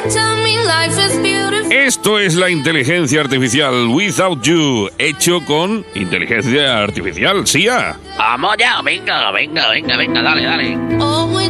Esto es la inteligencia artificial Without You, hecho con inteligencia artificial, ¿sí? Vamos ya, venga, dale.